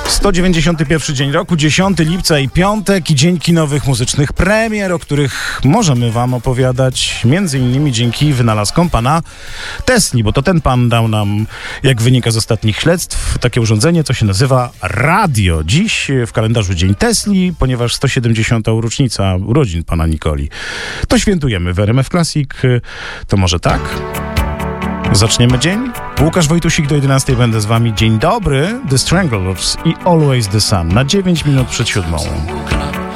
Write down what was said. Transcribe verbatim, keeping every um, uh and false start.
sto dziewięćdziesiąty pierwszy dzień roku, dziesiątego lipca i piątek i dzień kinowych muzycznych premier, o których możemy wam opowiadać między innymi dzięki wynalazkom pana Tesli, bo to ten pan dał nam, jak wynika z ostatnich śledztw, takie urządzenie, co się nazywa radio. Dziś w kalendarzu dzień Tesli, ponieważ sto siedemdziesiąta rocznica urodzin pana Nikoli. To świętujemy w R M F Classic. To może tak? Zaczniemy dzień. Łukasz Wojtusik, do jedenastej będę z wami. Dzień dobry. The Stranglers i Always the Sun na dziewięć minut przed siódmą.